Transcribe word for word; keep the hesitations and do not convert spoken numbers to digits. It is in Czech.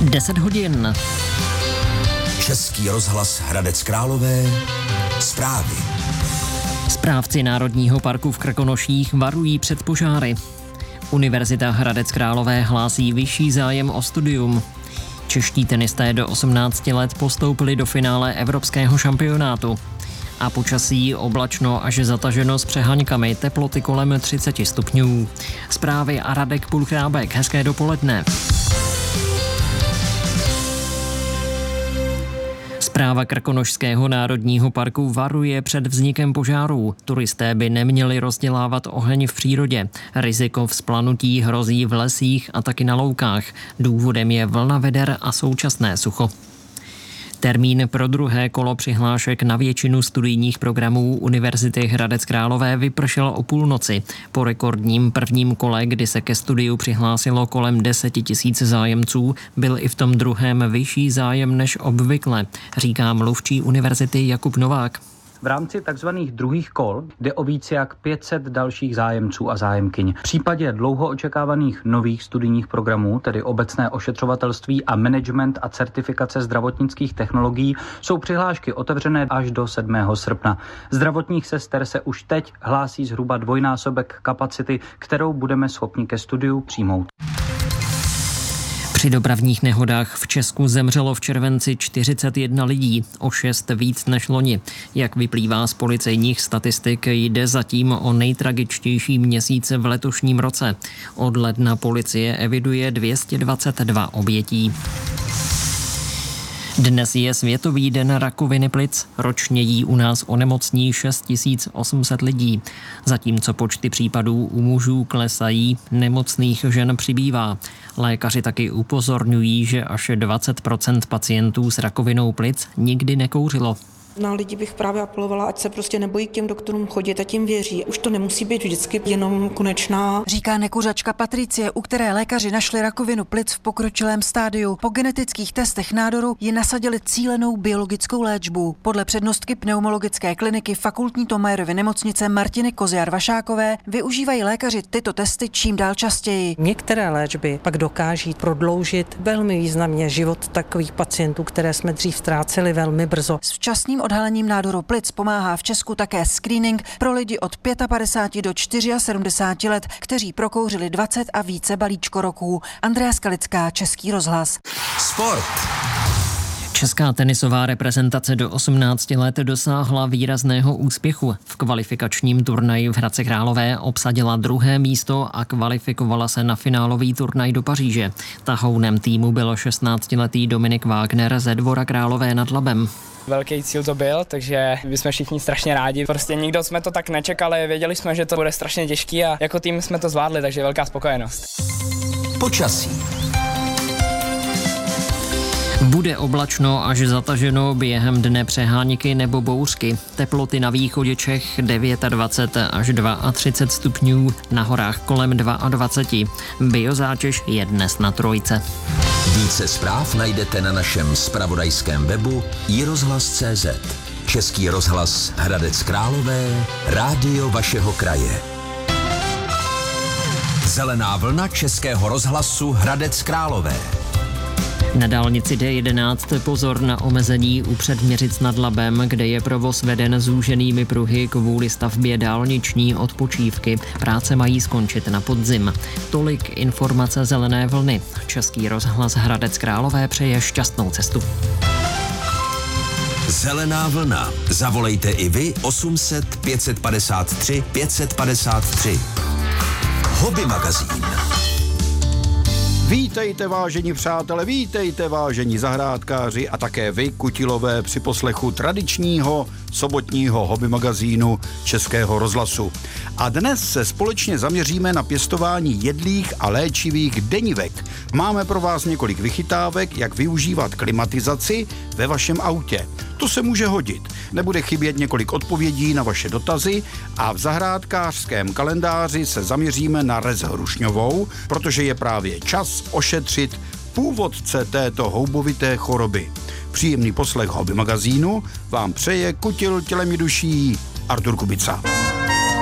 deset hodin. Český rozhlas Hradec Králové. Zprávy. Správci Národního parku v Krkonoších varují před požáry. Univerzita Hradec Králové hlásí vyšší zájem o studium. Čeští tenisté do osmnácti let postoupili do finále evropského šampionátu. A počasí oblačno až zataženo s přeháňkami, teploty kolem třicet stupňů. Zprávy a Radek Pulchrábek. Hezké dopoledne. Správa Krkonošského národního parku varuje před vznikem požárů. Turisté by neměli rozdělávat oheň v přírodě. Riziko vzplanutí hrozí v lesích a taky na loukách. Důvodem je vlna veder a současné sucho. Termín pro druhé kolo přihlášek na většinu studijních programů Univerzity Hradec Králové vypršel o půlnoci. Po rekordním prvním kole, kdy se ke studiu přihlásilo kolem deset tisíc zájemců, byl i v tom druhém vyšší zájem než obvykle, říká mluvčí univerzity Jakub Novák. V rámci takzvaných druhých kol jde o více jak pět set dalších zájemců a zájemkyň. V případě dlouho očekávaných nových studijních programů, tedy obecné ošetřovatelství a management a certifikace zdravotnických technologií, jsou přihlášky otevřené až do sedmého srpna. Zdravotních sester se už teď hlásí zhruba dvojnásobek kapacity, kterou budeme schopni ke studiu přijmout. Při dopravních nehodách v Česku zemřelo v červenci čtyřicet jedna lidí, o šest víc než loni. Jak vyplývá z policejních statistik, jde zatím o nejtragičtější měsíce v letošním roce. Od ledna policie eviduje dvě stě dvacet dva obětí. Dnes je Světový den rakoviny plic. Ročně jí u nás onemocní šest tisíc osm set lidí. Zatímco počty případů u mužů klesají, nemocných žen přibývá. Lékaři taky upozorňují, že až dvacet procent pacientů s rakovinou plic nikdy nekouřilo. Na lidi bych právě apelovala, ať se prostě nebojí k těm doktorům chodit a tím věří. Už to nemusí být vždycky jenom konečná. Říká nekuřačka Patricie, u které lékaři našli rakovinu plic v pokročilém stádiu. Po genetických testech nádoru ji nasadili cílenou biologickou léčbu. Podle přednostky pneumologické kliniky Fakultní Thomayerovy nemocnice Martiny Koziar-Vašákové využívají lékaři tyto testy čím dál častěji. Některé léčby pak dokáží prodloužit velmi významně život takových pacientů, které jsme dřív ztráceli velmi brzo. S včasným odhalením nádoru plic pomáhá v Česku také screening pro lidi od padesát pět do sedmdesáti čtyři let, kteří prokouřili dvacet a více balíčko roků. Andrea Skalická, Český rozhlas. Sport. Česká tenisová reprezentace do osmnácti let dosáhla výrazného úspěchu. V kvalifikačním turnaji v Hradci Králové obsadila druhé místo a kvalifikovala se na finálový turnaj do Paříže. Tahounem týmu byl šestnáctiletý Dominik Wagner ze Dvora Králové nad Labem. Velký cíl to byl, takže my jsme všichni strašně rádi. Prostě nikdo jsme to tak nečekali, věděli jsme, že to bude strašně těžký a jako tým jsme to zvládli, takže velká spokojenost. Počasí. Bude oblačno až zataženo, během dne přeháňky nebo bouřky. Teploty na východě Čech dvacet devět až třicet dva stupňů, na horách kolem dvacet dva. Biozátěž je dnes na trojce. Více zpráv najdete na našem zpravodajském webu i rozhlas tečka cé zet. Český rozhlas Hradec Králové, rádio vašeho kraje. Zelená vlna Českého rozhlasu Hradec Králové. Na dálnici D jedenáct pozor na omezení u Předměřic nad Labem, kde je provoz veden zúženými pruhy kvůli stavbě dálniční odpočívky. Práce mají skončit na podzim. Tolik informace zelené vlny. Český rozhlas Hradec Králové přeje šťastnou cestu. Zelená vlna. Zavolejte i vy osm set pět padesát tři pět padesát tři. Hobby magazín. Vítejte, vážení přátelé, vítejte, vážení zahrádkáři a také vy, kutilové, při poslechu tradičního sobotního hobby magazínu Českého rozhlasu. A dnes se společně zaměříme na pěstování jedlých a léčivých denivek. Máme pro vás několik vychytávek, jak využívat klimatizaci ve vašem autě. To se může hodit. Nebude chybět několik odpovědí na vaše dotazy a v zahrádkářském kalendáři se zaměříme na rez hrušňovou, protože je právě čas ošetřit původce této houbovité choroby. Příjemný poslech hobby magazínu vám přeje kutil tělem i duší Artur Kubica.